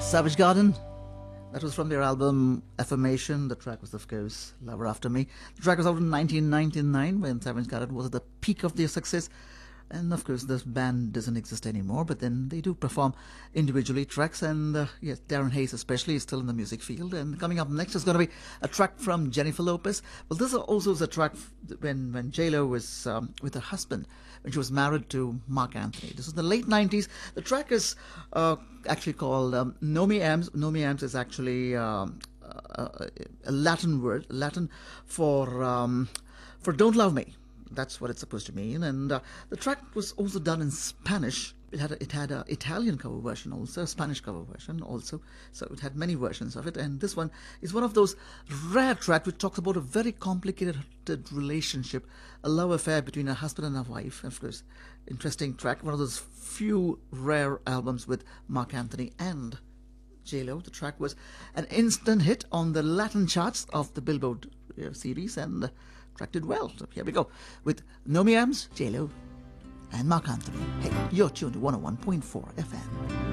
Savage Garden. That was from their album Affirmation. The track was, of course, Lover After Me. The track was out in 1999 when Savage Garden was at the peak of their success. And of course, this band doesn't exist anymore, but then they do perform individually tracks. And yes, Darren Hayes especially is still in the music field. And coming up next is going to be a track from Jennifer Lopez. Well, this also is a track when J-Lo was with her husband, when she was married to Mark Anthony. This was the late 90s. The track is actually called No Me Ams. No Me Ams is actually a Latin word, Latin for Don't Love Me. That's what it's supposed to mean. And the track was also done in Spanish. It had a Italian cover version also, a Spanish cover version also. So it had many versions of it. And this one is one of those rare tracks which talks about a very complicated relationship, a love affair between a husband and a wife. Of course, interesting track. One of those few rare albums with Mark Anthony and J-Lo. The track was an instant hit on the Latin charts of the Billboard series, and track did well. So here we go with No Me Ams, J-Lo, and Mark Anthony. Hey, you're tuned to 101.4 FM.